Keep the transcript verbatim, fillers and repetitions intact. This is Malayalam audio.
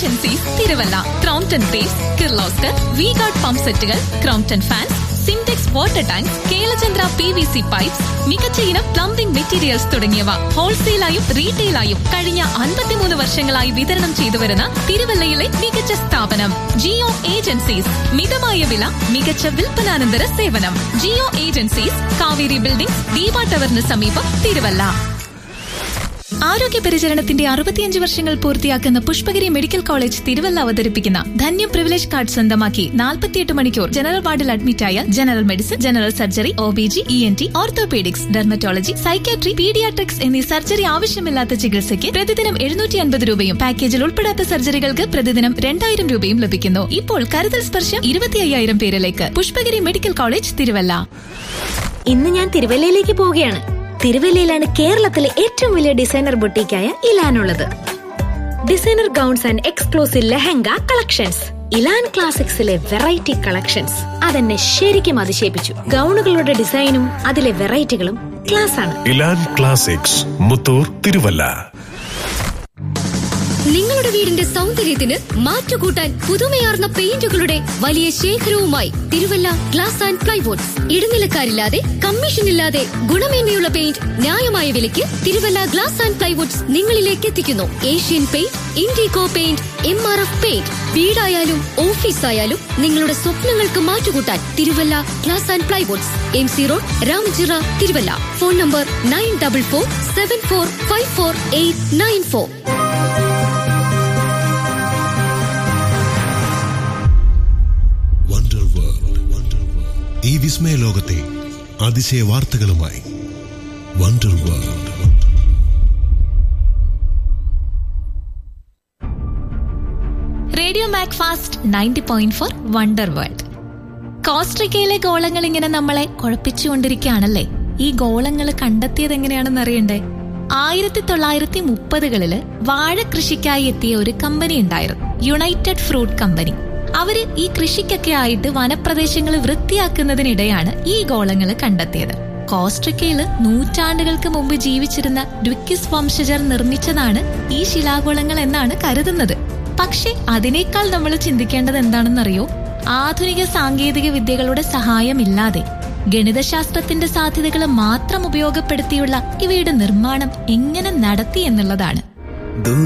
Agencies Thiruvalla. Crompton base, Kirloskar, V guard pump സെറ്റുകൾ, Crompton fans, Simtex water tank, Kelachandra P V C pipes, മികച്ച ഇനം പ്ലംബിംഗ് മെറ്റീരിയൽസ് തുടങ്ങിയവ ഹോൾസെയിലായും റീറ്റെയിലായും കഴിഞ്ഞ അൻപത്തിമൂന്ന് വർഷങ്ങളായി വിതരണം ചെയ്തുവരുന്ന തിരുവല്ലയിലെ മികച്ച സ്ഥാപനം ജിയോ ഏജൻസീസ്. മിതമായ വില, മികച്ച വിൽപ്പനാനന്തര സേവനം. ജിയോ ഏജൻസീസ്, കാവേരി ബിൽഡിംഗ്, ദീപ ടവറിന് സമീപം, തിരുവല്ല. ആരോഗ്യ പരിചരണത്തിന്റെ അറുപത്തിയഞ്ച് വർഷങ്ങൾ പൂർത്തിയാക്കുന്ന പുഷ്പഗിരി മെഡിക്കൽ കോളേജ് തിരുവല്ല അവതരിപ്പിക്കുന്ന ധന്യം പ്രിവിലേജ് കാർഡ് സ്വന്തമാക്കി നാൽപ്പത്തിയെട്ട് മണിക്കൂർ ജനറൽ വാർഡിൽ അഡ്മിറ്റായ general medicine, general surgery, O B G, E N T, orthopaedics, dermatology, psychiatry, paediatrics എന്നീ സർജറി ആവശ്യമില്ലാത്ത ചികിത്സയ്ക്ക് പ്രതിദിനം എഴുന്നൂറ്റി അൻപത് രൂപയും പാക്കേജിൽ ഉൾപ്പെടാത്ത സർജറികൾക്ക് പ്രതിദിനം രണ്ടായിരം രൂപയും ലഭിക്കുന്നു. ഇപ്പോൾ കരുതൽ സ്പർശം ഇരുപത്തി അയ്യായിരം പേരിലേക്ക്. Pushpagiri medical college Thiruvalla. ഇന്ന് ഞാൻ തിരുവല്ലയിലേക്ക് പോവുകയാണ്. തിരുവല്ലയിലാണ് കേരളത്തിലെ ഏറ്റവും വലിയ designer ബൊട്ടീക്കായ ഇലാനുള്ളത്. Designer gowns and exclusive lehenga collections. ഇലാൻ ക്ലാസിക്സിലെ variety collections അതെന്നെ ശരിക്കും അതിശയിപ്പിച്ചു. ഗൗണുകളുടെ ഡിസൈനും അതിലെ വെറൈറ്റികളും ക്ലാസ് ആണ്. ഇലാൻ ക്ലാസിക്സ്, മുത്തൂർ, തിരുവല്ല. നിങ്ങളുടെ വീടിന്റെ സൗന്ദര്യത്തിന് മാറ്റുകൂട്ടാൻ പുതുമയാർന്ന പെയിന്റുകളുടെ വലിയ ശേഖരവുമായി തിരുവല്ല ഗ്ലാസ് ആൻഡ് പ്ലൈവുഡ്സ്. ഇടനിലക്കാരില്ലാതെ, കമ്മീഷനില്ലാതെ ഗുണമേന്മയുള്ള പെയിന്റ് ന്യായമായ വിലയ്ക്ക് തിരുവല്ല ഗ്ലാസ് ആൻഡ് പ്ലൈവുഡ്സ് നിങ്ങളിലേക്ക് എത്തിക്കുന്നു. Asian paint, IndiGo paint, M R F paint. വീടായാലും ഓഫീസായാലും നിങ്ങളുടെ സ്വപ്നങ്ങൾക്ക് മാറ്റുകൂട്ടാൻ Thiruvalla glass and plywoods. M C road, Ramachira, Thiruvalla. Phone number nine double four seven four five four eight nine four. ഈ വിസ്മയ ലോകത്തെ അതിശയ വാർത്തകളുമായി wonder world. Radio Mac fast ninety point four wonder world. കോസ്ട്രിക്കയിലെ ഗോളങ്ങൾ ഇങ്ങനെ നമ്മളെ കുഴപ്പിച്ചുകൊണ്ടിരിക്കുകയാണല്ലേ. ഈ ഗോളങ്ങൾ കണ്ടെത്തിയത് എങ്ങനെയാണെന്ന് അറിയണ്ടേ? ആയിരത്തി തൊള്ളായിരത്തി മുപ്പതുകളില് വാഴ കൃഷിക്കായി എത്തിയ ഒരു കമ്പനി ഉണ്ടായിരുന്നു, യുണൈറ്റഡ് ഫ്രൂട്ട് കമ്പനി. അവര് ഈ കൃഷിക്കൊക്കെ ആയിട്ട് വനപ്രദേശങ്ങൾ വൃത്തിയാക്കുന്നതിനിടെയാണ് ഈ ഗോളങ്ങൾ കണ്ടെത്തിയത്. കോസ്ട്രിക്കയില് നൂറ്റാണ്ടുകൾക്ക് മുമ്പ് ജീവിച്ചിരുന്ന ഡ്വിക്കിസ് വംശജർ നിർമ്മിച്ചതാണ് ഈ ശിലാഗോളങ്ങൾ എന്നാണ് കരുതുന്നത്. പക്ഷെ അതിനേക്കാൾ നമ്മൾ ചിന്തിക്കേണ്ടത് എന്താണെന്നറിയോ? ആധുനിക സാങ്കേതിക വിദ്യകളുടെ സഹായമില്ലാതെ ഗണിതശാസ്ത്രത്തിന്റെ സാധ്യതകൾ മാത്രം ഉപയോഗപ്പെടുത്തിയുള്ള ഇവയുടെ നിർമ്മാണം എങ്ങനെ നടത്തി എന്നുള്ളതാണ്.